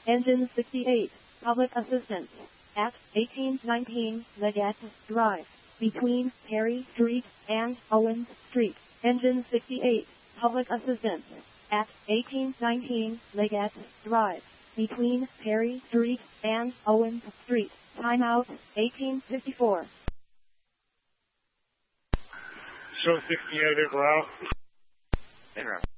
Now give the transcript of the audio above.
Engine 68, public assistance, at 1819 Leggett Drive, between Perry Street and Owens Street. Engine 68, public assistance, at 1819 Leggett Drive, between Perry Street and Owens Street. Timeout, 1854. Show 68 is out. Interrupt.